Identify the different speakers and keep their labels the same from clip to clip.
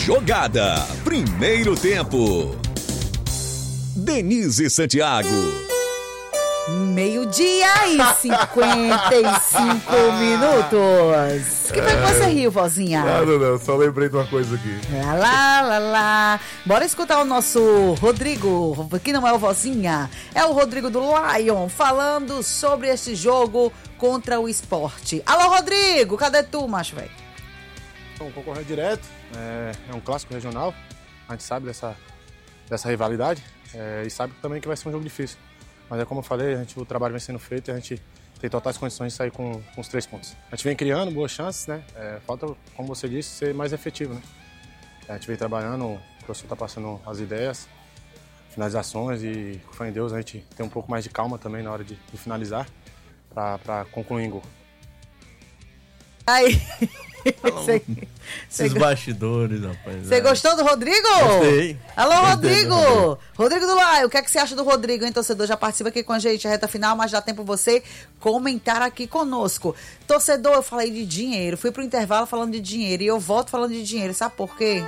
Speaker 1: Jogada. Primeiro tempo. Denise Santiago.
Speaker 2: 12:00 e 55 minutos. Que foi que você riu, vozinha?
Speaker 3: Não, só lembrei de uma coisa aqui.
Speaker 2: Lá. Bora escutar o nosso Rodrigo, que não é o vozinha, é o Rodrigo do Lion, falando sobre este jogo contra o Sport. Alô, Rodrigo, cadê tu, macho, velho?
Speaker 4: Um concorrente direto, é um clássico regional, a gente sabe dessa rivalidade e sabe também que vai ser um jogo difícil. Mas é como eu falei, o trabalho vem sendo feito e a gente tem totais condições de sair com os 3 pontos. A gente vem criando boas chances, né? Falta, como você disse, ser mais efetivo, né? A gente vem trabalhando, o professor está passando as ideias, finalizações e, com fé em Deus, a gente tem um pouco mais de calma também na hora de finalizar para concluir em gol.
Speaker 2: Aí...
Speaker 5: Esses bastidores, rapaz.
Speaker 2: Você gostou do Rodrigo?
Speaker 5: Gostei.
Speaker 2: Alô, Rodrigo! Rodrigo do Laio, o que é que você acha do Rodrigo, hein, torcedor? Já participa aqui com a gente, a reta final, mas dá tempo você comentar aqui conosco. Torcedor, eu falei de dinheiro, fui pro intervalo falando de dinheiro e eu volto falando de dinheiro, sabe por quê?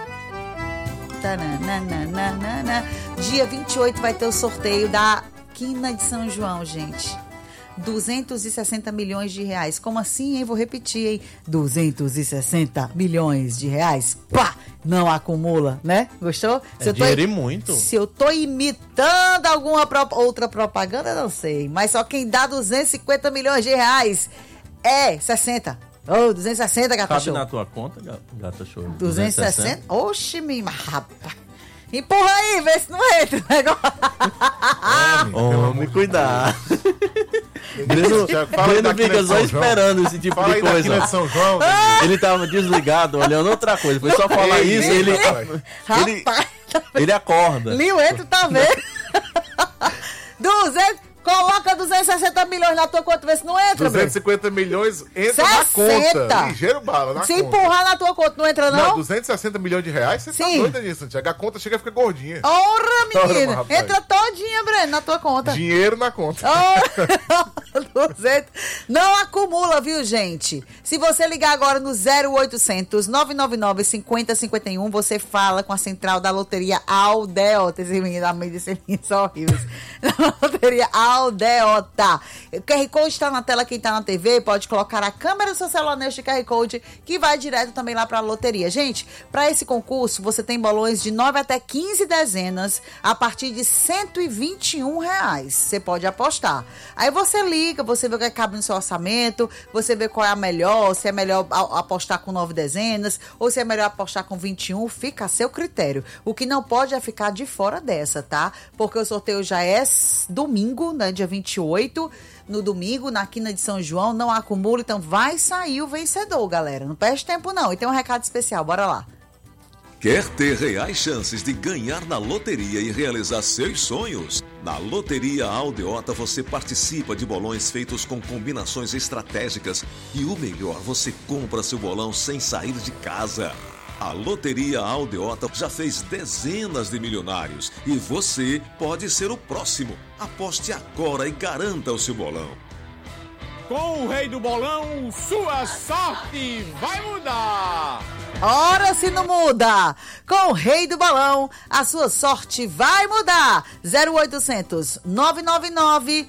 Speaker 2: Dia 28 vai ter o sorteio da Quina de São João, gente. 260 milhões de reais. Como assim, hein? Vou repetir, hein? 260 milhões de reais. Pá! Não acumula, né? Gostou?
Speaker 5: Dinheiro e muito.
Speaker 2: Se eu tô imitando alguma outra propaganda, não sei. Mas só quem dá 250 milhões de reais é 60. 260, Gata Show.
Speaker 5: Cabe na tua conta, Gata Show?
Speaker 2: 260? Oxi, minha rapaz. Empurra aí, vê se não entra o negócio.
Speaker 5: Homem, cuidado. Breno fica só esperando esse tipo de coisa.
Speaker 3: De São João,
Speaker 5: ele tava desligado, olhando outra coisa. Foi só falar isso, ele acorda.
Speaker 2: Lio entra, tá vendo? 200... Coloca 260 milhões na tua conta, vê se não entra,
Speaker 3: 250 milhões entra na conta. Ligeiro bala, na
Speaker 2: se
Speaker 3: conta. Se
Speaker 2: empurrar na tua conta, não entra, não?
Speaker 3: 260 milhões de reais, você tá doido nisso, Santiago. A conta chega a ficar gordinha.
Speaker 2: Ora, menina. Entra todinha, Breno, na tua conta.
Speaker 3: Dinheiro na conta.
Speaker 2: 200. Não acumula, viu, gente? Se você ligar agora no 0800 999 5051, você fala com a central da loteria Aldeota. Esse menino são horríveis. Da loteria Aldeota. O QR Code está na tela, quem está na TV pode colocar a câmera do seu celular neste QR Code que vai direto também lá para a loteria. Gente, para esse concurso você tem bolões de 9 até 15 dezenas a partir de R$121. Você pode apostar. Aí você liga, você vê o que cabe no seu orçamento, você vê qual é a melhor, se é melhor apostar com 9 dezenas ou se é melhor apostar com 21, fica a seu critério. O que não pode é ficar de fora dessa, tá? Porque o sorteio já é domingo, né, dia 28, no domingo, na Quina de São João, não acumula, então vai sair o vencedor, galera. Não perde tempo, não. E tem um recado especial, bora lá.
Speaker 1: Quer ter reais chances de ganhar na loteria e realizar seus sonhos? Na Loteria Aldeota você participa de bolões feitos com combinações estratégicas e o melhor, você compra seu bolão sem sair de casa. A Loteria Aldeota já fez dezenas de milionários e você pode ser o próximo. Aposte agora e garanta o seu bolão.
Speaker 6: Com o Rei do Bolão, sua sorte vai mudar!
Speaker 2: Ora, se não muda! Com o Rei do Balão, a sua sorte vai mudar! 0800 999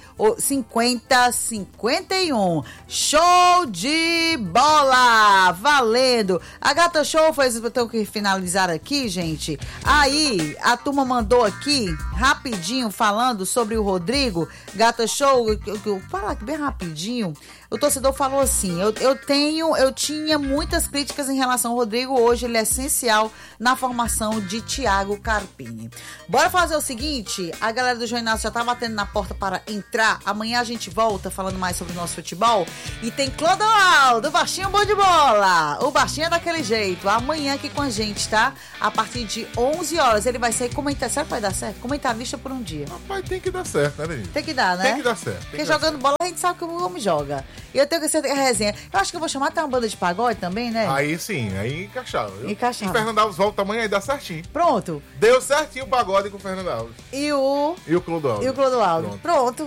Speaker 2: 5051. Show de bola! Valendo! A Gata Show eu tenho que finalizar aqui, gente. Aí, a turma mandou aqui, rapidinho, falando sobre o Rodrigo. Gata Show, fala aqui bem rapidinho. O torcedor falou assim, eu tinha muitas críticas em relação ao Rodrigo, hoje ele é essencial na formação de Thiago Carpini. Bora fazer o seguinte, a galera do João Inácio já tá batendo na porta para entrar, amanhã a gente volta falando mais sobre o nosso futebol e tem Clodoaldo, o baixinho bom de bola, o baixinho é daquele jeito, amanhã aqui com a gente, tá? A partir de 11 horas, ele vai ser comentarista, será que vai dar certo? Comentarista por um dia.
Speaker 3: Rapaz, tem que dar certo, né, Denise?
Speaker 2: Tem que dar, né?
Speaker 3: Tem que dar certo.
Speaker 2: Porque jogando bola a gente sabe que o homem joga. E eu tenho que ser a resenha. Eu acho que eu vou chamar até uma banda de pagode também, né?
Speaker 3: Aí sim, aí encaixava.
Speaker 2: Encaixava.
Speaker 3: E Fernando Alves volta amanhã e dá certinho.
Speaker 2: Pronto.
Speaker 3: Deu certinho o pagode com o Fernando Alves.
Speaker 2: E o
Speaker 3: Clodoaldo.
Speaker 2: Pronto.